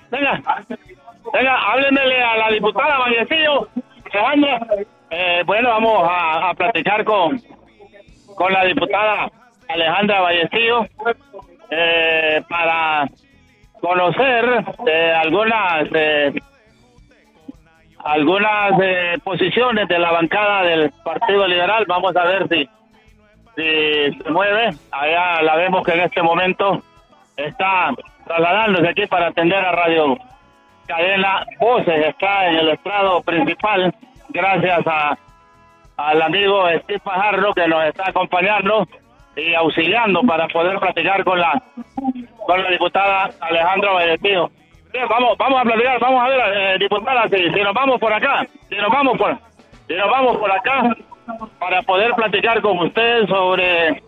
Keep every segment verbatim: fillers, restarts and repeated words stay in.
Venga, venga, háblemele a la diputada Vallecillo, Alejandra. Eh, bueno, vamos a, a platicar con, con la diputada Alejandra Vallecillo eh, para conocer eh, algunas eh, algunas eh, posiciones de la bancada del Partido Liberal. Vamos a ver si, si se mueve. Allá la vemos que en este momento está trasladándose aquí para atender a Radio Cadena Voces. Está en el estrado principal, gracias a al amigo Steve Fajardo, que nos está acompañando y auxiliando para poder platicar con la con la diputada Alejandra Vallecillo. Bien, vamos, vamos a platicar, vamos a ver, eh, diputada, si, si nos vamos por acá, si nos vamos por, si nos vamos por acá, para poder platicar con usted sobre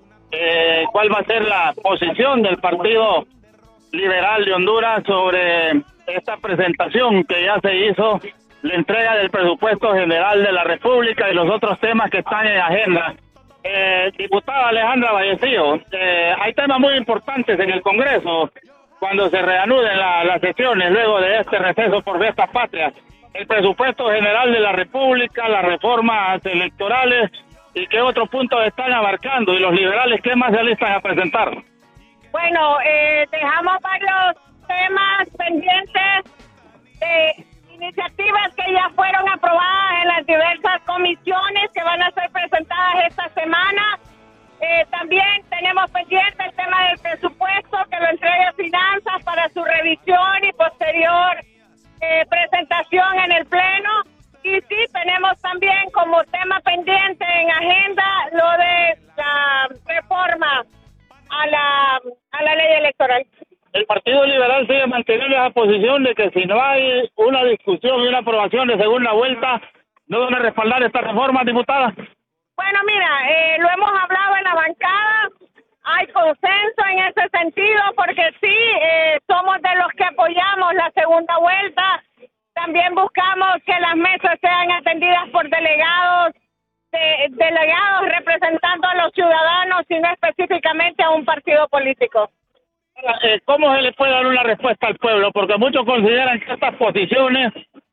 eh, cuál va a ser la posición del Partido Liberal de Honduras sobre esta presentación que ya se hizo, la entrega del presupuesto general de la República y los otros temas que están en agenda. Eh, diputada Alejandra Vallecillo, eh, hay temas muy importantes en el Congreso cuando se reanuden la, las sesiones luego de este receso por fiestas patrias. El presupuesto general de la República, las reformas electorales y qué otros puntos están abarcando, y los liberales qué más se alistan a presentar. Bueno, eh, dejamos varios temas pendientes de iniciativas que ya fueron aprobadas en las diversas comisiones que van a ser presentadas esta semana. Eh, también tenemos pendiente el tema del presupuesto que lo entrega Finanzas para su revisión y posterior eh, presentación en el Pleno. Y sí, tenemos también como tema pendiente en agenda lo de la reforma a la, a la ley electoral. El Partido Liberal sigue manteniendo esa posición de que si no hay una discusión y una aprobación de segunda vuelta, ¿no van a respaldar esta reforma, diputada? Bueno, mira, eh, lo hemos hablado en la bancada, hay consenso en ese sentido, porque sí, eh, somos de los que apoyamos la segunda vuelta. También buscamos que las mesas sean atendidas por delegados, de, delegados representando a los ciudadanos y no específicamente a un partido político. ¿Cómo se le puede dar una respuesta al pueblo? Porque muchos consideran que estas posiciones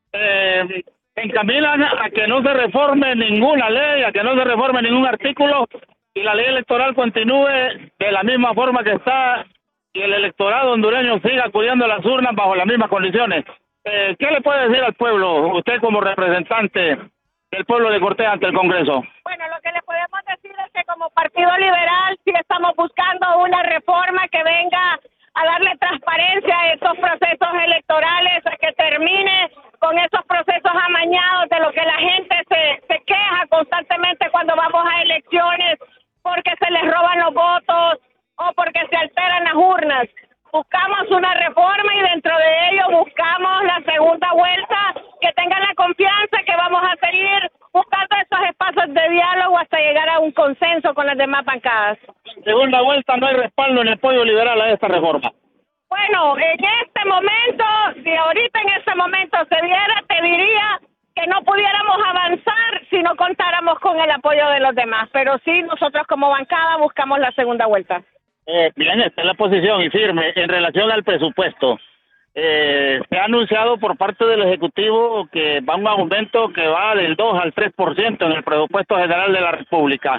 eh, encaminan a que no se reforme ninguna ley, a que no se reforme ningún artículo y la ley electoral continúe de la misma forma que está y el electorado hondureño siga acudiendo a las urnas bajo las mismas condiciones. Eh, ¿Qué le puede decir al pueblo, usted como representante del pueblo de Cortés ante el Congreso? Bueno, lo que le podemos decir es que como Partido Liberal sí estamos buscando una reforma que venga a darle transparencia a estos procesos electorales, a que termine con esos procesos amañados de lo que la gente se, se queja constantemente cuando vamos a elecciones, porque se les roban los votos o porque se alteran las urnas. Buscamos una reforma y dentro de ello buscamos la segunda vuelta, que tengan la confianza que vamos a seguir buscando esos espacios de diálogo hasta llegar a un consenso con las demás bancadas. Segunda vuelta, no hay respaldo en el apoyo liberal a esta reforma. Bueno, en este momento, si ahorita en este momento se diera, te diría que no pudiéramos avanzar si no contáramos con el apoyo de los demás, pero sí nosotros como bancada buscamos la segunda vuelta. Eh, bien, esta es la posición y firme en relación al presupuesto. Eh, se ha anunciado por parte del Ejecutivo que va a un aumento que va del dos al tres por ciento en el presupuesto general de la República.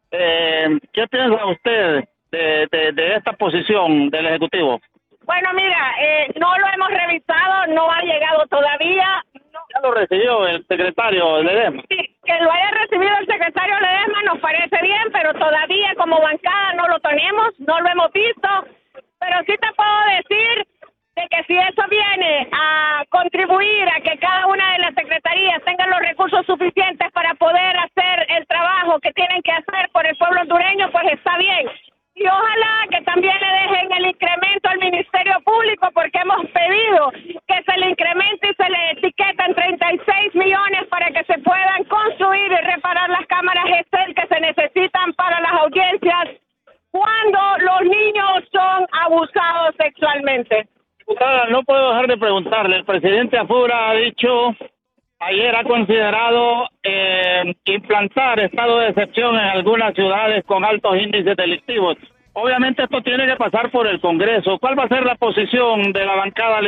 Eh, ¿Qué piensa usted de, de, de esta posición del Ejecutivo? Bueno, mira, eh, no lo hemos revisado, no ha llegado todavía. No. Ya lo recibió el secretario Ledesma. Sí, que lo haya recibido el secretario Ledesma nos parece bien, pero todavía como bancada no lo tenemos, no lo hemos visto. Pero sí te puedo decir de que si eso viene a contribuir a que cada una de las secretarías tengan los recursos suficientes para poder hacer el trabajo que tienen que hacer por el pueblo hondureño, pues está bien. Y ojalá que también le dejen el incremento al Ministerio Público, porque hemos pedido que se le incremente y se le etiqueten treinta y seis millones para que se puedan construir y reparar las cámaras Gesell que se necesitan para las audiencias cuando los niños son abusados sexualmente. Diputada, no puedo dejar de preguntarle, el presidente Afura ha dicho, ayer ha considerado eh, implantar estado de excepción en algunas ciudades con altos índices delictivos. Obviamente esto tiene que pasar por el Congreso. ¿Cuál va a ser la posición de la bancada